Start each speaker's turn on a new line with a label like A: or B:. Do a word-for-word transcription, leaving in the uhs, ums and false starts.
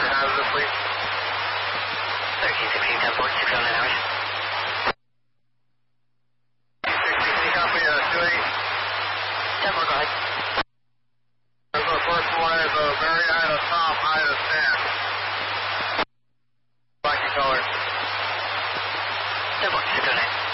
A: hazardous leak.
B: thirteen sixteen, ten four, six oh nine hours.
A: sixteen, copy, uh, two eight.
B: ten four, go ahead.
A: The first one is a very Ida Tom, Ida Stan. Black color.
B: ten four, six oh nine.